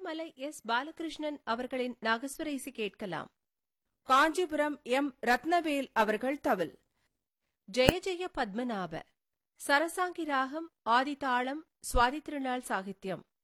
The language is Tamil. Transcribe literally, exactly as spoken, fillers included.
திருவண்ணாமலை எஸ் பாலகிருஷ்ணன் அவர்களின் நாகஸ்வர இசை கேட்கலாம். காஞ்சிபுரம் எம் ரத்னவேல் அவர்கள் தவில். ஜெய ஜெய பத்மநாப. சரசாங்கி ராகம், ஆதிதாளம், சுவாதி திருநாள் சாகித்யம்.